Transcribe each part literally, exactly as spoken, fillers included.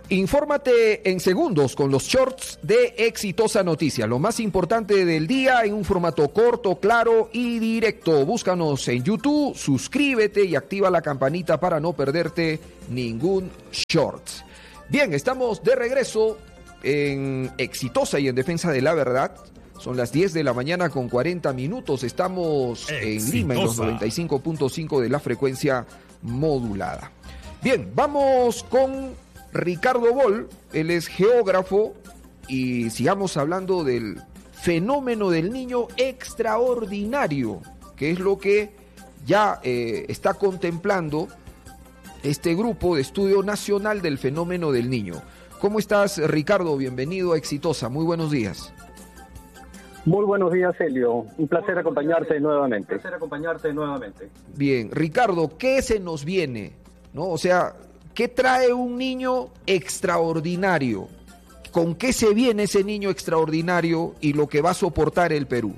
Infórmate en segundos con los shorts de Exitosa Noticias. Lo más importante del día en un formato corto, claro y directo. Búscanos en YouTube, suscríbete y activa la campanita para no perderte ningún shorts. Bien, estamos de regreso en Exitosa y en Defensa de la Verdad. Son las diez de la mañana con cuarenta minutos. Estamos Exitosa en Lima en los noventa y cinco punto cinco de la frecuencia modulada. Bien, vamos con Ricardo Boll. Él es geógrafo y sigamos hablando del fenómeno del niño extraordinario, que es lo que ya eh, está contemplando este grupo de estudio nacional del fenómeno del niño. ¿Cómo estás, Ricardo? Bienvenido a Exitosa. Muy buenos días. Muy buenos días, Helio. Un placer acompañarte días, nuevamente. Un placer acompañarte nuevamente. Bien, Ricardo, ¿qué se nos viene? ¿No? O sea, ¿qué trae un niño extraordinario? ¿Con qué se viene ese niño extraordinario y lo que va a soportar el Perú?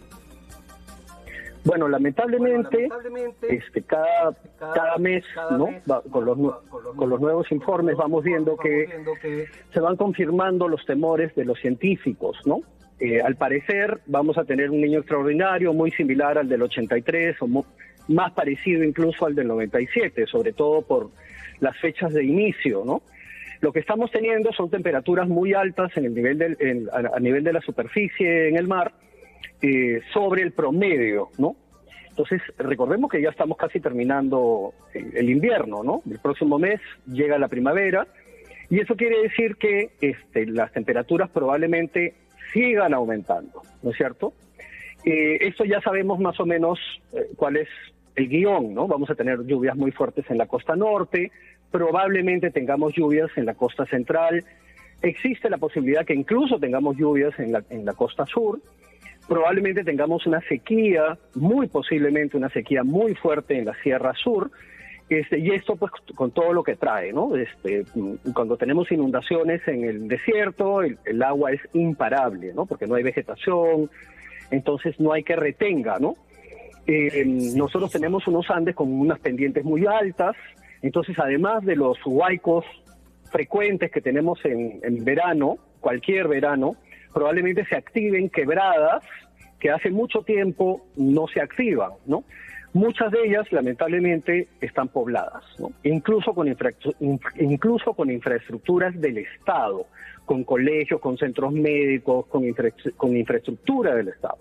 Bueno, lamentablemente, bueno, lamentablemente este, cada, cada, cada mes, cada ¿no? mes va, con, los, con, los, con los nuevos informes vamos viendo que, viendo que se van confirmando los temores de los científicos, ¿no? Eh, al parecer vamos a tener un niño extraordinario muy similar al del ochenta y tres o muy, más parecido incluso al del noventa y siete, sobre todo por las fechas de inicio, ¿no? Lo que estamos teniendo son temperaturas muy altas en el nivel del, en, a, a nivel de la superficie en el mar, eh, sobre el promedio, ¿no? Entonces, recordemos que ya estamos casi terminando el, el invierno, ¿no? El próximo mes llega la primavera, y eso quiere decir que este, las temperaturas probablemente sigan aumentando, ¿no es cierto? Eh, esto ya sabemos más o menos eh, cuál es el guión, ¿no? Vamos a tener lluvias muy fuertes en la costa norte, probablemente tengamos lluvias en la costa central, existe la posibilidad que incluso tengamos lluvias en la, en la costa sur, probablemente tengamos una sequía, muy posiblemente una sequía muy fuerte en la Sierra Sur, este, y esto pues con todo lo que trae, ¿no? Este, cuando tenemos inundaciones en el desierto, el, el agua es imparable, ¿no? Porque no hay vegetación, entonces no hay que retenga, ¿no? Eh, nosotros tenemos unos Andes con unas pendientes muy altas, entonces además de los huaicos frecuentes que tenemos en, en verano, cualquier verano, probablemente se activen quebradas que hace mucho tiempo no se activan, ¿no? Muchas de ellas, lamentablemente, están pobladas, ¿no? Incluso con, infra, incluso con infraestructuras del Estado, con colegios, con centros médicos, con, infra, con infraestructura del Estado.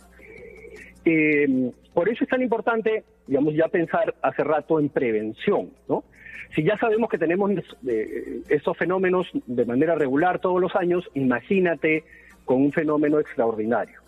Eh, por eso es tan importante, digamos, ya pensar hace rato en prevención, ¿no? Si ya sabemos que tenemos eh, estos fenómenos de manera regular todos los años, imagínate con un fenómeno extraordinario.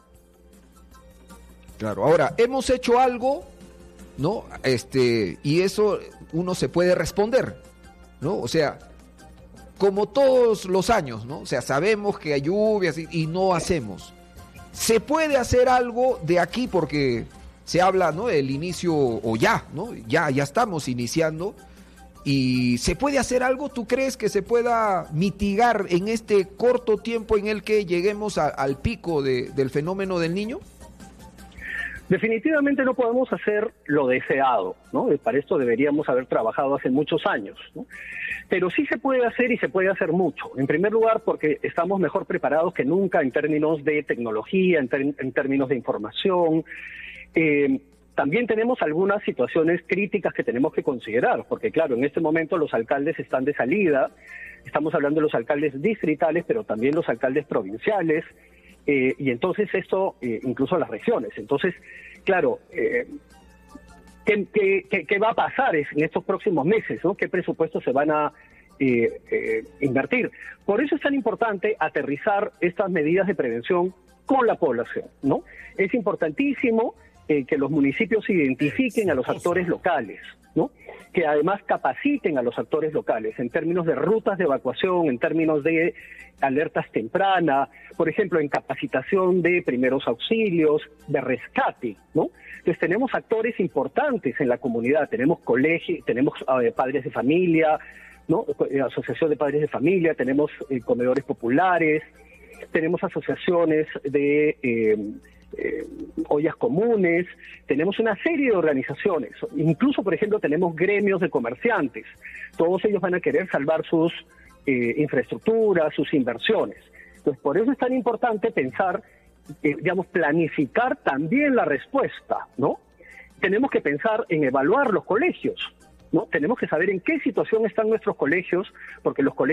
Claro, ahora, hemos hecho algo, ¿no? Este, y eso uno se puede responder, ¿no? O sea, como todos los años, ¿no? O sea, sabemos que hay lluvias y, y no hacemos. Se puede hacer algo de aquí porque se habla, ¿no? El inicio, o ya, ¿no? Ya, ya estamos iniciando. ¿Y se puede hacer algo? ¿Tú crees que se pueda mitigar en este corto tiempo en el que lleguemos a, al pico de, del fenómeno del niño? Definitivamente no podemos hacer lo deseado, ¿no? Para esto deberíamos haber trabajado hace muchos años, ¿no? Pero sí se puede hacer y se puede hacer mucho. En primer lugar, porque estamos mejor preparados que nunca en términos de tecnología, en, ter en términos de información. Eh, También tenemos algunas situaciones críticas que tenemos que considerar, porque claro, en este momento los alcaldes están de salida, estamos hablando de los alcaldes distritales, pero también los alcaldes provinciales, eh, y entonces esto, eh, incluso las regiones. Entonces, claro, eh, ¿qué, qué, qué, ¿qué va a pasar en estos próximos meses, ¿no? ¿Qué presupuestos se van a eh, eh, invertir? Por eso es tan importante aterrizar estas medidas de prevención con la población, ¿no? Es importantísimo Eh, que los municipios identifiquen a los actores locales, ¿no? Que además capaciten a los actores locales en términos de rutas de evacuación, en términos de alertas tempranas, por ejemplo, en capacitación de primeros auxilios, de rescate, ¿no? Entonces tenemos actores importantes en la comunidad, tenemos colegios, tenemos eh, padres de familia, ¿no? Asociación de padres de familia, tenemos eh, comedores populares, tenemos asociaciones de Eh, Eh, ollas comunes, tenemos una serie de organizaciones, incluso por ejemplo tenemos gremios de comerciantes, todos ellos van a querer salvar sus eh, infraestructura, sus inversiones. Entonces, por eso es tan importante pensar, eh, digamos, planificar también la respuesta, ¿no? Tenemos que pensar en evaluar los colegios, ¿no? Tenemos que saber en qué situación están nuestros colegios, porque los colegios